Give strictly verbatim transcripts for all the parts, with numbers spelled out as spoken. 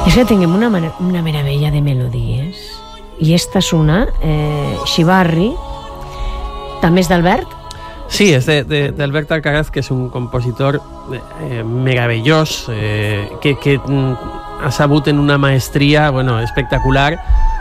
És que tinguem una, una meravella de melodies. I esta és una, eh, Xivarri, també és d'Albert? Sí, és d'Albert Alcaraz, que és un compositor eh, meravellós, eh, que, que ha sabut en una maestria bueno, espectacular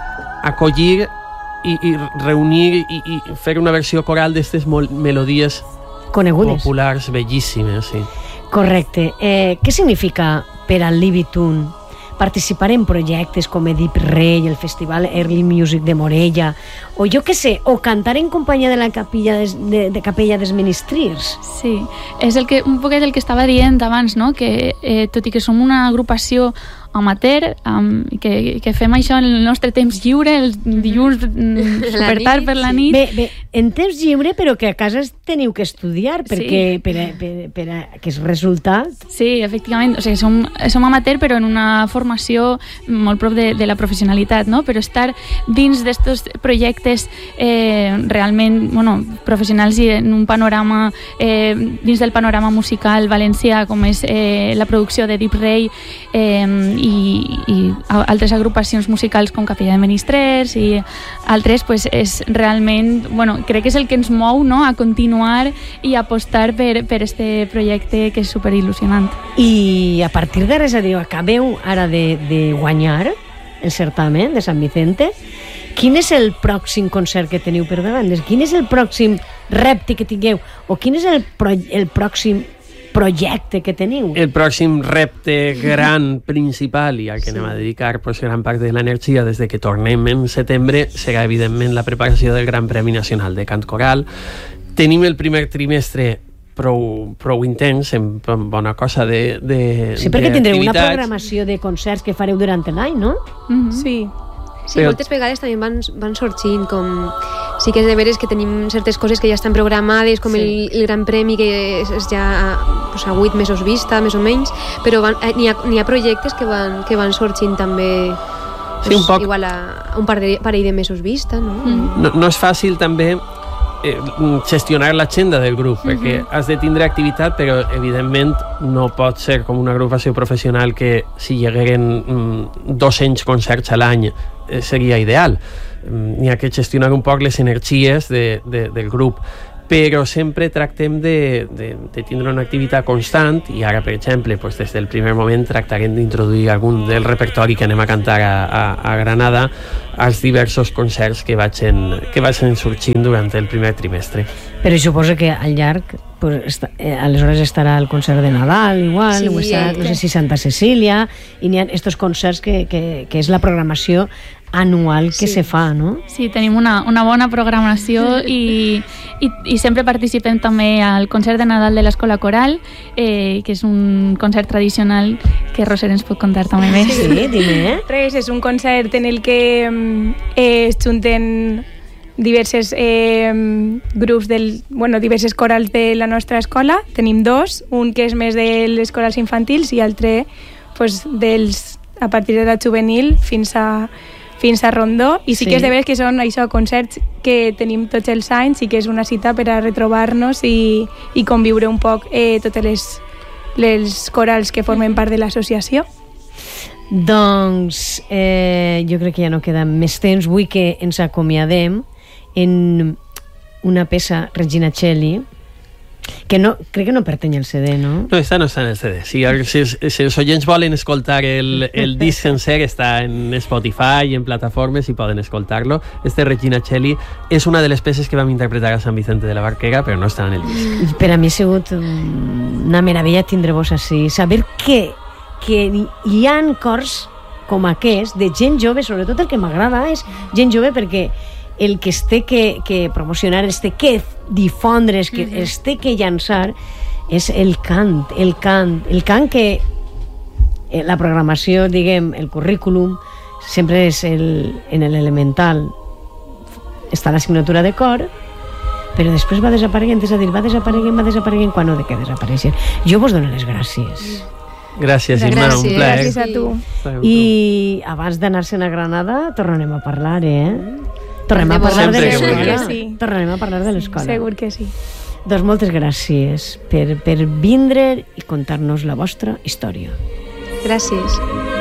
acollir i, i reunir i, i fer una versió coral d'aquestes melodies conegudes, populars, bellíssimes. Sí. Correcte. Eh, què significa per al Libitun participar en projectes com Edip Rei, el Festival Early Music de Morella, o jo què sé, o cantar en companyia de la capella de, de, de Capella dels Ministrirs? Sí, és el que, un poquet el que estava dient abans, no? Que eh, tot i que som una agrupació amateur, um, que, que fem això en el nostre temps lliure, els dilluns super tard per la nit. Bé, bé, en temps lliure, però que a casa teniu que estudiar, perquè sí. per, a, per, per a que és resultat. Sí, efectivament, o sigui, som, som amateur, però en una formació molt prop de, de la professionalitat, no? Però estar dins d'estos projectes eh, realment, bueno, professionals i en un panorama, eh, dins del panorama musical valencià, com és eh, la producció de Deep Ray, eh, i, i altres agrupacions musicals com Capella de Ministrers i altres, pues, és realment, bueno, crec que és el que ens mou, no?, a continuar i apostar per, per este projecte que és superil·lusionant. I a partir d'ara, és a dir, acabeu ara de, de guanyar el certamen de Sant Vicente. Quin és el pròxim concert que teniu per davant? Quin és el pròxim repte que tingueu? O quin és el, pro, el pròxim projecte que teniu? El pròxim repte gran, principal, i al que sí. anem a dedicar pues, gran part de l'energia des de que tornem en setembre, serà evidentment la preparació del Gran Premi Nacional de Cant Coral. Tenim el primer trimestre prou, prou intens, en bona cosa de, de sí, perquè tindreu una programació de concerts que fareu durant l'any, no? Mm-hmm. Sí. Sí, però... moltes vegades també van, van sorgint com... Sí que és de veres que tenim certes coses que ja estan programades, com sí. el, el Gran Premi, que és, és ja pues, a vuit mesos vista, més o menys, però van, eh, n'hi, ha, n'hi ha projectes que van, que van sorgint també pues, sí, un poc... igual a, a un parell de, parell de mesos vista, no? Mm. No, no és fàcil també eh, gestionar l'agenda del grup, mm-hmm. perquè has de tindre activitat, però evidentment no pot ser com una agrupació professional que si hi hagueren mm, dos-cents concerts a l'any eh, seria ideal. Mm, n'hi ha que gestionar un poc les energies de, de, del grup, però sempre tractem de, de, de tindre una activitat constant i ara, per exemple, pues, des del primer moment tractarem d'introduir algun del repertori que anem a cantar a, a, a Granada als diversos concerts que vagin, que vagin sorgint durant el primer trimestre. Però suposo que al llarg pues, esta, eh, aleshores estarà el concert de Nadal igual, sí, o estarà, no sé si Santa Cecília, i n'hi ha estos concerts que, que, que és la programació anual que sí. se fa, no? Sí, tenim una, una bona programació i, i, i sempre participem també al concert de Nadal de l'Escola Coral, eh, que és un concert tradicional que Roser ens pot contar també més. Sí, dime. Res, és un concert en el que eh, es junten diversos eh, grups del, bueno, diverses corals de la nostra escola. Tenim dos, un que és més de les corals infantils i altre pues, dels, a partir de l'edat juvenil fins a fins a Rondó, i sí, sí que és de veres que són això, concerts que tenim tots els anys i que és una cita per a retrobar-nos i, i conviure un poc eh, totes les, les corals que formen part de l'associació. Doncs eh, jo crec que ja no queda més temps. Vull que ens acomiadem en una peça Regina Celli que no, crec que no pertany al C D, no? No, esta no està en el C D. Si, si, si els oients volen escoltar el, el disc sencer, està en Spotify i en plataformes i poden escoltar-lo. Este Regina Celli és una de les peces que vam interpretar a Sant Vicente de la Barquera, però no està en el disc. Per a mi ha sigut una meravella tindre-vos així. Saber que, que hi ha cors com aquest, de gent jove, sobretot el que m'agrada és gent jove, perquè el que es té que, que promocionar, es té que difondre, es, que, uh-huh. es té que llançar és el cant, el cant, el cant que la programació, diguem, el currículum sempre és el, en l'elemental està l'assignatura de cor, però després va desapareguent, és a dir, va desapareguent, va desapareguent quan no de què desapareixer. Jo vos dono les gràcies. Gràcies, Imma, un plaer. Gràcies a tu. I abans d'anar-se'n a Granada tornarem a parlar, eh? Tornem a parlar de l'escola. Sí. Tornarem a parlar de l'escola. Segur que sí. Doncs moltes gràcies per, per vindre i contar-nos la vostra història. Gràcies.